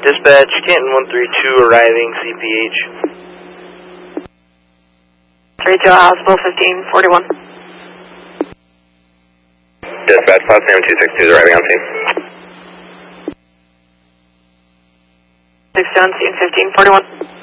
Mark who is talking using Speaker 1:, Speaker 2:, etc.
Speaker 1: Dispatch, Canton 132 arriving, CPH.
Speaker 2: 32 Hospital 1541.
Speaker 3: Dispatch, Class Name 262 is arriving on scene.
Speaker 2: 6 on scene 1541.